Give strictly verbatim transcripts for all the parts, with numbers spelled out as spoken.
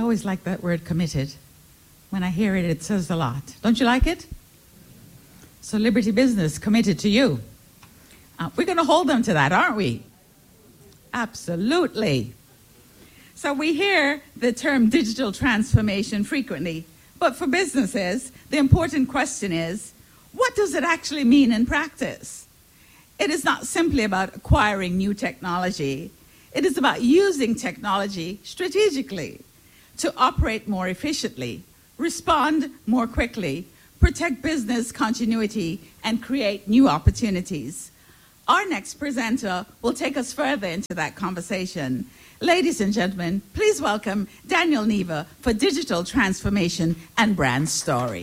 always like that word committed. When I hear it, it says a lot. Don't you like it? So Liberty Business committed to you. Uh, we're going to hold them to that, aren't we? Absolutely. So we hear the term digital transformation frequently, but for businesses, the important question is, what does it actually mean in practice? It is not simply about acquiring new technology. It is about using technology strategically to operate more efficiently, respond more quickly, protect business continuity, and create new opportunities. Our next presenter will take us further into that conversation. Ladies and gentlemen, please welcome Daniel Neva for Digital Transformation and Brand Story.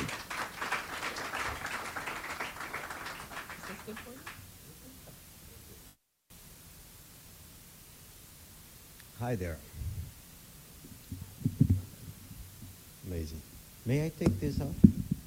Hi there. Amazing. May I take this off?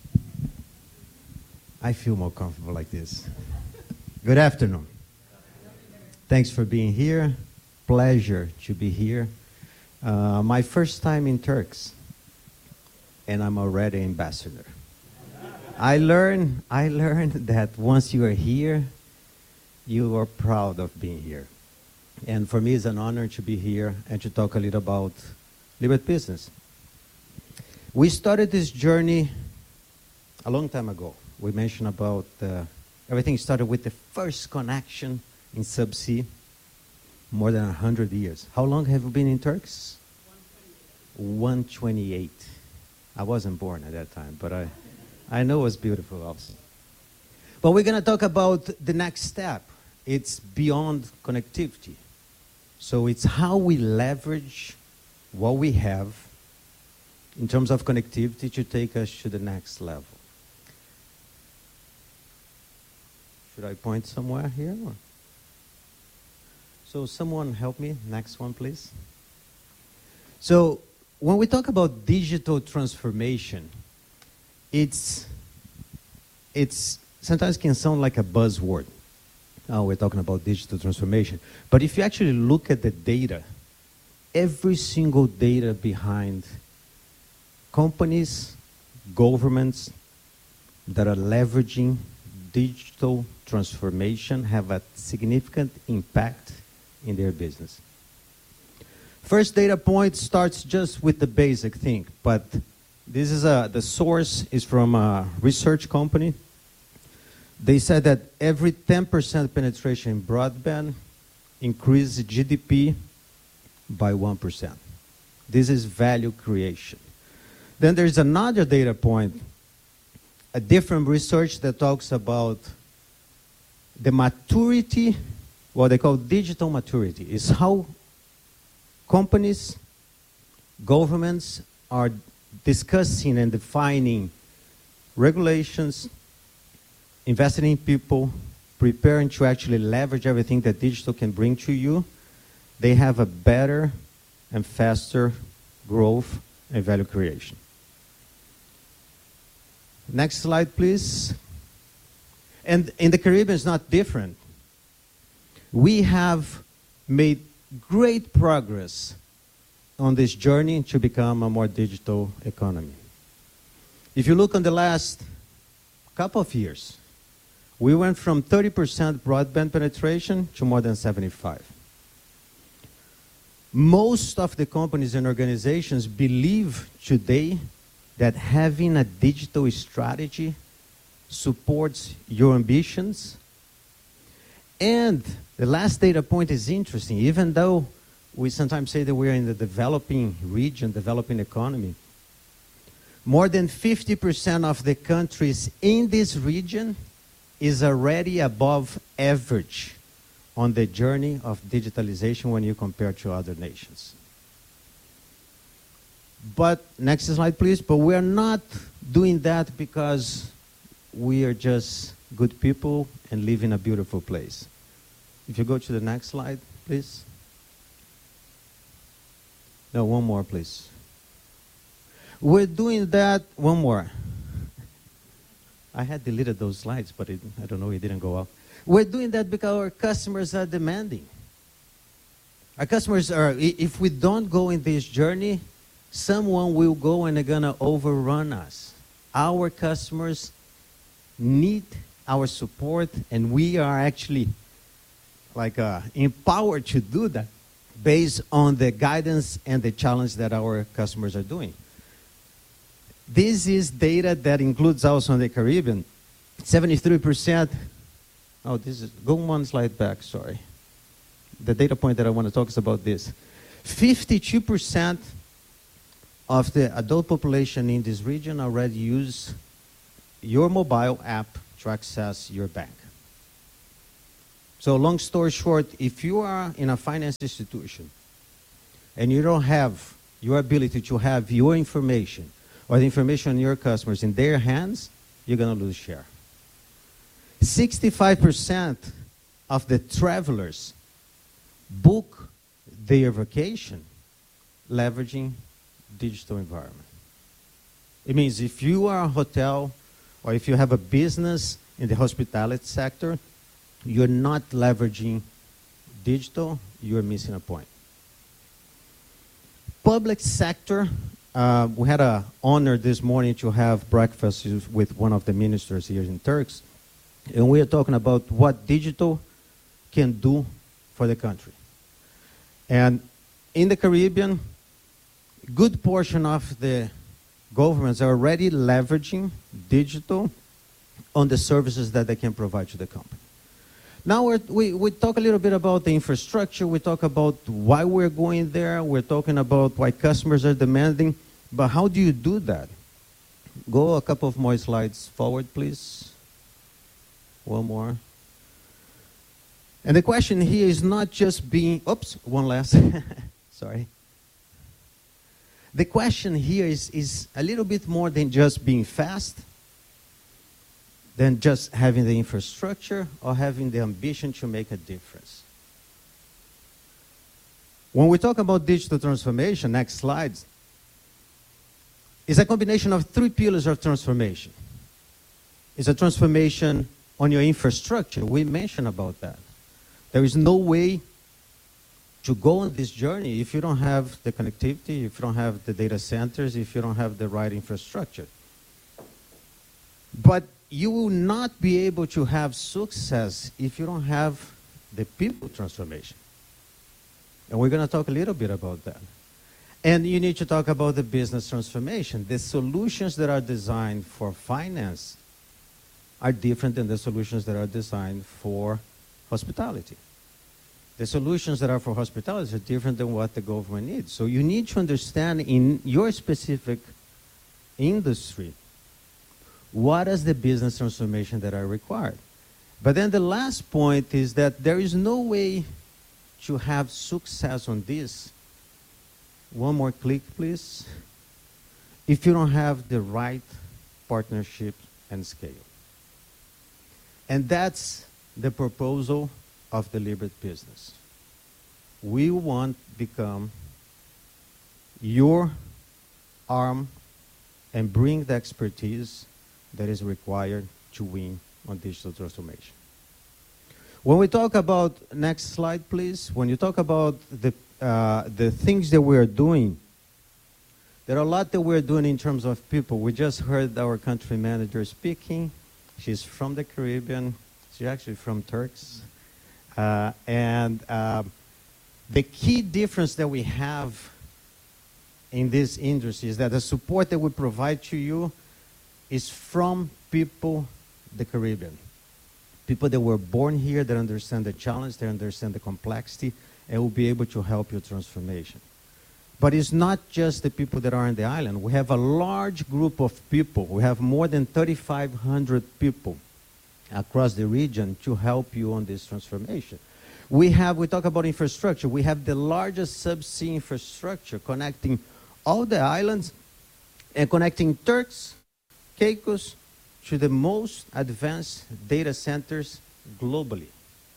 I feel more comfortable like this. Good afternoon. Thanks for being here. Pleasure to be here. Uh, my first time in Turks, and I'm already ambassador. I learned, I learned that once you are here, you are proud of being here. And for me, it's an honor to be here and to talk a little about Liberty Business. We started this journey a long time ago. We mentioned about uh, everything started with the first connection in subsea, more than one hundred years. How long have you been in Turks? one twenty-eight. I wasn't born at that time, but I, I know it was beautiful also. But we're going to talk about the next step. It's beyond connectivity. So it's how we leverage what we have in terms of connectivity to take us to the next level. Should I point somewhere here? Or? So someone help me. Next one, please. So when we talk about digital transformation, it's, it's sometimes can sound like a buzzword. Oh, we're talking about digital transformation. But if you actually look at the data, every single data behind companies, governments that are leveraging digital transformation have a significant impact in their business. First data point starts just with the basic thing, but this is a, the source is from a research company. They said that every ten percent penetration in broadband increases G D P by one percent. This is value creation. Then there's another data point, a different research that talks about the maturity, what they call digital maturity, is how companies, governments are discussing and defining regulations, investing in people, preparing to actually leverage everything that digital can bring to you. They have a better and faster growth and value creation. Next slide, please. And in the Caribbean, it's not different. We have made great progress on this journey to become a more digital economy. If you look on the last couple of years, we went from thirty percent broadband penetration to more than seventy-five. Most of the companies and organizations believe today that having a digital strategy supports your ambitions. And the last data point is interesting. Even though we sometimes say that we're in the developing region, developing economy, more than fifty percent of the countries in this region is already above average on the journey of digitalization when you compare to other nations. But, next slide please, but we're not doing that because we are just good people and live in a beautiful place. If you go to the next slide, please. No, one more please. We're doing that, one more. I had deleted those slides, but it, I don't know, it didn't go up. We're doing that because our customers are demanding. Our customers are, if we don't go in this journey, someone will go and they're going to overrun us. Our customers need our support, and we are actually like uh, empowered to do that based on the guidance and the challenge that our customers are doing. This is data that includes also in the Caribbean. seventy-three percent, oh, this is, go one slide back, sorry. The data point that I want to talk is about this. fifty-two percent of the adult population in this region already use your mobile app to access your bank. So long story short, if you are in a finance institution and you don't have your ability to have your information or the information on your customers in their hands, you're going to lose share. sixty-five percent of the travelers book their vacation leveraging digital environment. It means if you are a hotel or if you have a business in the hospitality sector, you're not leveraging digital, you're missing a point. Public sector, uh, we had an honor this morning to have breakfast with one of the ministers here in Turks, and we are talking about what digital can do for the country. And in the Caribbean, good portion of the governments are already leveraging digital on the services that they can provide to the company. Now we're, we, we talk a little bit about the infrastructure, we talk about why we're going there, we're talking about why customers are demanding, but how do you do that? Go a couple of more slides forward, please. One more. And the question here is not just being, oops, one last, sorry. The question here is, is a little bit more than just being fast, than just having the infrastructure or having the ambition to make a difference. When we talk about digital transformation, next slide, it's a combination of three pillars of transformation. It's a transformation on your infrastructure. We mentioned about that. There is no way to go on this journey if you don't have the connectivity, if you don't have the data centers, if you don't have the right infrastructure. But you will not be able to have success if you don't have the people transformation. And we're going to talk a little bit about that. And you need to talk about the business transformation. The solutions that are designed for finance are different than the solutions that are designed for hospitality. The solutions that are for hospitality are different than what the government needs. So you need to understand in your specific industry what is the business transformation that are required. But then the last point is that there is no way to have success on this. One more click, please. If you don't have the right partnership and scale. And that's the proposal of Deliberate Business. We want to become your arm and bring the expertise that is required to win on digital transformation. When we talk about, next slide please, when you talk about the, uh, the things that we are doing, there are a lot that we're doing in terms of people. We just heard our country manager speaking. She's from the Caribbean. She's actually from Turks. Uh, and uh, the key difference that we have in this industry is that the support that we provide to you is from people, the Caribbean. People that were born here, that understand the challenge, that understand the complexity, and will be able to help your transformation. But it's not just the people that are on the island. We have a large group of people. We have more than thirty-five hundred people across the region to help you on this transformation. We have, we talk about infrastructure. We have the largest subsea infrastructure connecting all the islands and connecting Turks, Caicos, to the most advanced data centers globally.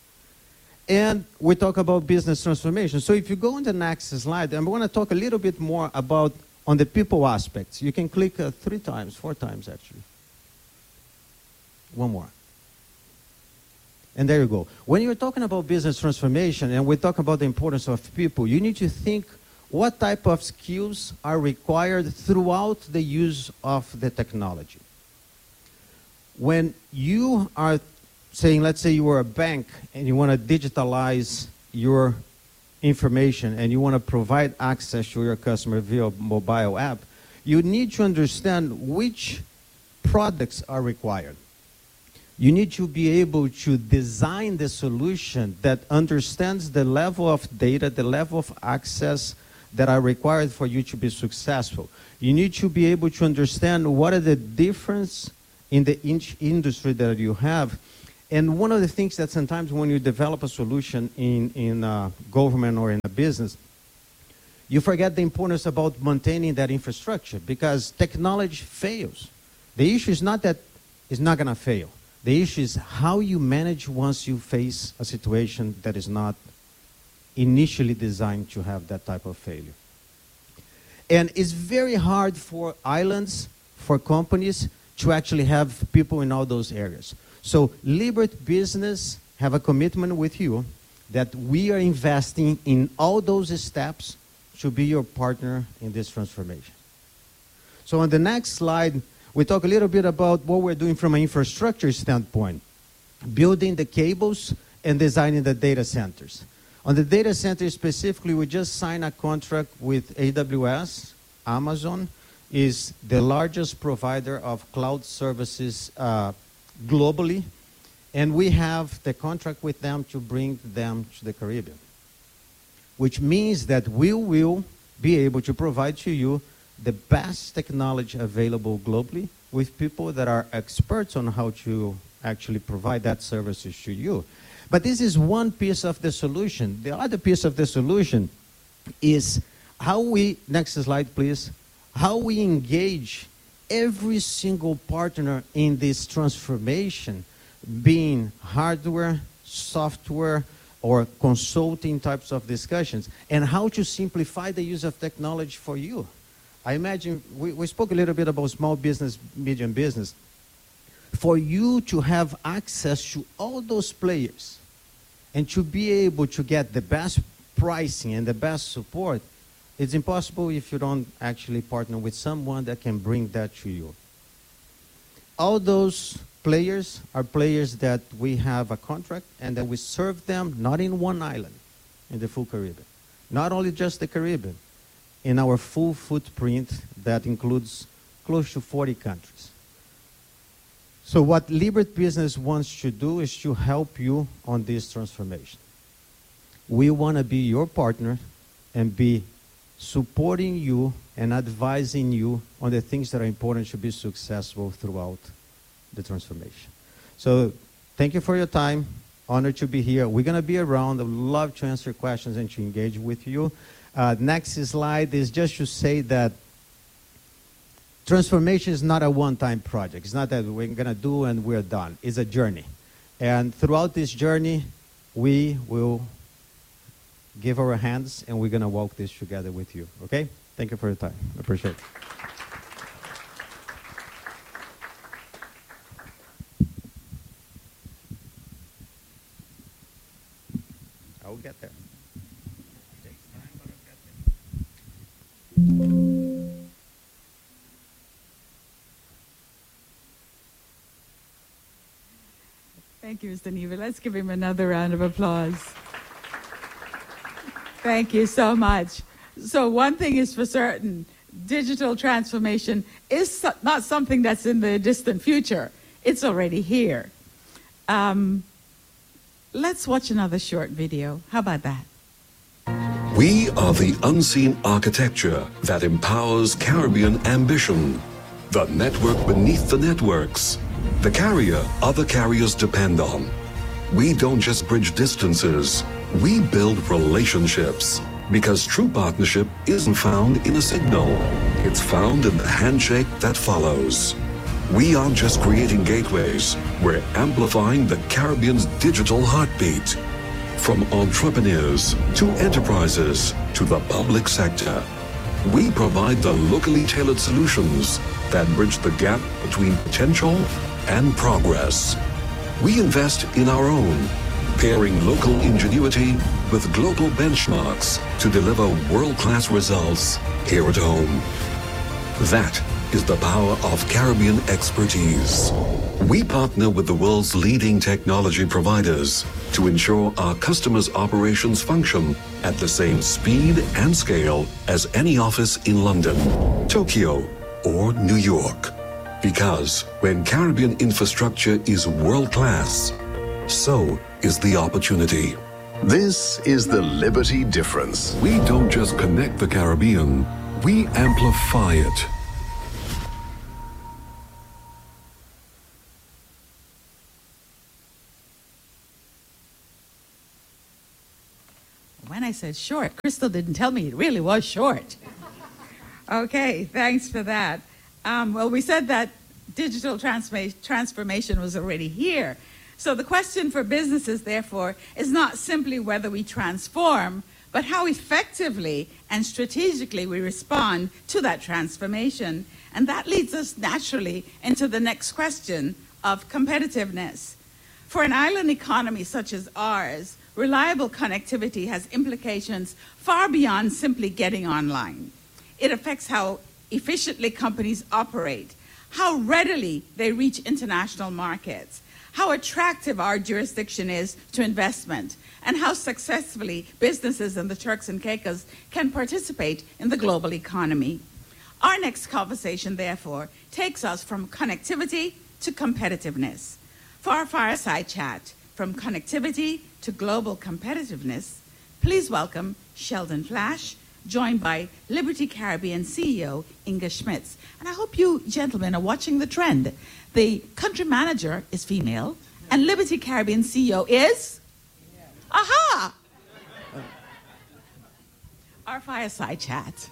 And we talk about business transformation. So if you go on the next slide, I'm going to talk a little bit more about on the people aspects. You can click uh, three times, four times actually. One more. And there you go. When you're talking about business transformation and we talk about the importance of people, you need to think what type of skills are required throughout the use of the technology. When you are saying, let's say you are a bank and you want to digitalize your information and you want to provide access to your customer via mobile app, you need to understand which products are required. You need to be able to design the solution that understands the level of data, the level of access that are required for you to be successful. You need to be able to understand what are the difference in the in industry that you have. And one of the things that sometimes when you develop a solution in, in a government or in a business, you forget the importance about maintaining that infrastructure, because technology fails. The issue is not that it's not going to fail. The issue is how you manage once you face a situation that is not initially designed to have that type of failure. And it's very hard for islands, for companies, to actually have people in all those areas. So Liberty Business have a commitment with you that we are investing in all those steps to be your partner in this transformation. So on the next slide, we talk a little bit about what we're doing from an infrastructure standpoint, building the cables and designing the data centers. On the data center specifically, we just signed a contract with A W S. Amazon is the largest provider of cloud services uh, globally, and we have the contract with them to bring them to the Caribbean, which means that we will be able to provide to you the best technology available globally with people that are experts on how to actually provide that services to you. But this is one piece of the solution. The other piece of the solution is how we, next slide please, how we engage every single partner in this transformation, being hardware, software, or consulting types of discussions, and how to simplify the use of technology for you. I imagine, we, we spoke a little bit about small business, medium business. For you to have access to all those players and to be able to get the best pricing and the best support, it's impossible if you don't actually partner with someone that can bring that to you. All those players are players that we have a contract and that we serve them not in one island, in the full Caribbean. Not only just the Caribbean, in our full footprint that includes close to forty countries. So what Liberty Business wants to do is to help you on this transformation. We want to be your partner and be supporting you and advising you on the things that are important to be successful throughout the transformation. So thank you for your time. Honored to be here. We're going to be around. I would love to answer questions and to engage with you. Uh, next slide is just to say that transformation is not a one-time project. It's not that we're going to do and we're done. It's a journey. And throughout this journey, we will give our hands and we're going to walk this together with you. Okay? Thank you for your time. I appreciate it. I'll get there. Thank you, Mister Neva. Let's give him another round of applause. Thank you so much. So one thing is for certain, digital transformation is not something that's in the distant future. It's already here. Um, let's watch another short video. How about that? We are the unseen architecture that empowers Caribbean ambition. The network beneath the networks. The carrier other carriers depend on. We don't just bridge distances, we build relationships. Because true partnership isn't found in a signal, it's found in the handshake that follows. We aren't just creating gateways, we're amplifying the Caribbean's digital heartbeat. From entrepreneurs to enterprises to the public sector, we provide the locally tailored solutions that bridge the gap between potential and progress. We invest in our own, pairing local ingenuity with global benchmarks to deliver world-class results here at home. That is the power of Caribbean expertise. We partner with the world's leading technology providers to ensure our customers' operations function at the same speed and scale as any office in London, Tokyo, or New York. Because when Caribbean infrastructure is world-class, so is the opportunity. This is the Liberty difference. We don't just connect the Caribbean, we amplify it. When I said short, Crystal didn't tell me it really was short. Okay, thanks for that. Um, well, we said that digital transforma- transformation was already here. So the question for businesses, therefore, is not simply whether we transform, but how effectively and strategically we respond to that transformation. And that leads us naturally into the next question of competitiveness. For an island economy such as ours, reliable connectivity has implications far beyond simply getting online. It affects how efficiently companies operate, how readily they reach international markets, how attractive our jurisdiction is to investment, and how successfully businesses in the Turks and Caicos can participate in the global economy. Our next conversation, therefore, takes us from connectivity to competitiveness. For our fireside chat, from connectivity to global competitiveness, please welcome Sheldon Flash, joined by Liberty Caribbean C E O Inga Schmitz. And I hope you gentlemen are watching the trend. The country manager is female, and Liberty Caribbean C E O is? Yeah. Aha! Our fireside chat.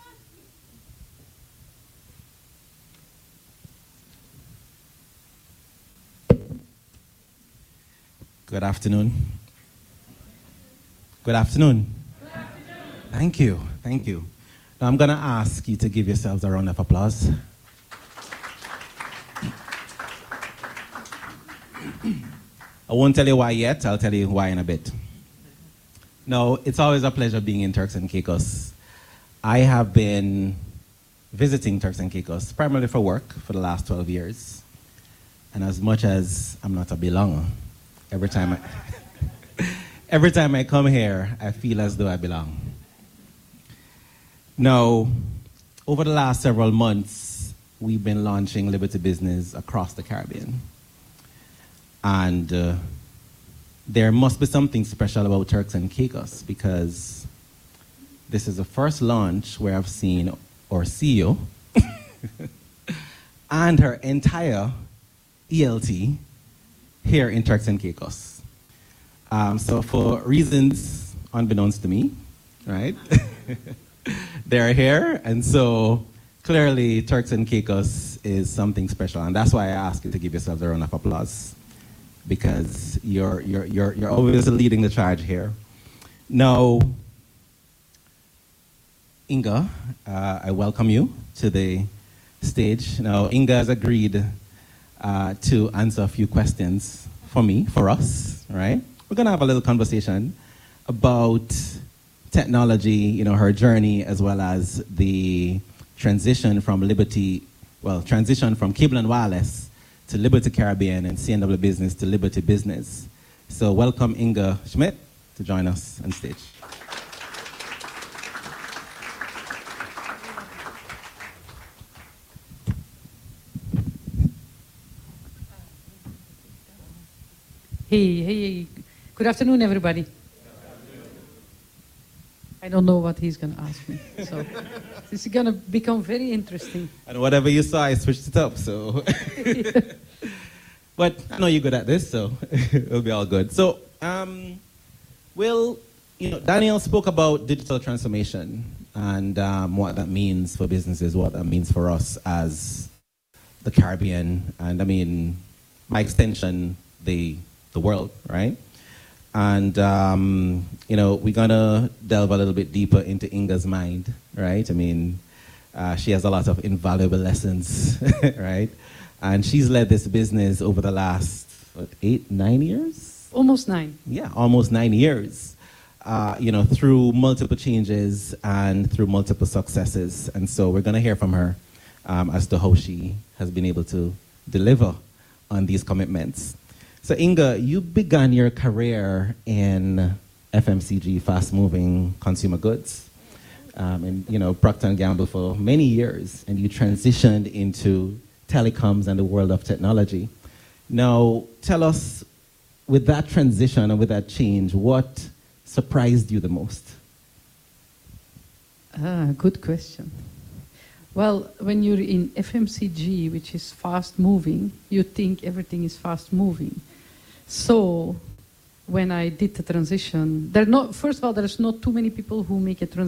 Good afternoon. Good afternoon. Good afternoon. Thank you. Thank you. Now I'm going to ask you to give yourselves a round of applause. I won't tell you why yet. I'll tell you why in a bit. No, it's always a pleasure being in Turks and Caicos. I have been visiting Turks and Caicos primarily for work for the last twelve years. And as much as I'm not a belonger, every time I, every time I come here, I feel as though I belong. Now, over the last several months, we've been launching Liberty Business across the Caribbean. And uh, there must be something special about Turks and Caicos because this is the first launch where I've seen our C E O and her entire E L T here in Turks and Caicos. Um, so for reasons unbeknownst to me, right? They're here, and so clearly Turks and Caicos is something special, and that's why I ask you to give yourselves a round of applause, because you're, you're, you're, you're always leading the charge here. Now, Inga, uh, I welcome you to the stage. Now, Inga has agreed uh, to answer a few questions for me, for us, right? We're going to have a little conversation about technology, you know, her journey, as well as the transition from Liberty, well, transition from Cable and Wireless to Liberty Caribbean and C and W Business to Liberty Business. So welcome Inga Schmidt to join us on stage. Hey, hey, good afternoon, everybody. I don't know what he's going to ask me, so this is going to become very interesting. And whatever you saw, I switched it up, so. But I know you're good at this, so it'll be all good. So, um, Will, you know, Daniel spoke about digital transformation and um, what that means for businesses, what that means for us as the Caribbean, and I mean, by extension, the the world, right? And, um, you know, we're going to delve a little bit deeper into Inga's mind, right? I mean, uh, she has a lot of invaluable lessons, right? And she's led this business over the last, what, eight, nine years? Almost nine. Yeah, almost nine years. uh, you know, through multiple changes and through multiple successes. And so we're going to hear from her um, as to how she has been able to deliver on these commitments. So Inga, you began your career in F M C G, fast-moving consumer goods, um, and you know Procter and Gamble for many years, and you transitioned into telecoms and the world of technology. Now, tell us, with that transition and with that change, what surprised you the most? Ah, good question. Well, when you're in F M C G, which is fast-moving, you think everything is fast-moving. So when I did the transition, there are not, first of all, there's not too many people who make a transition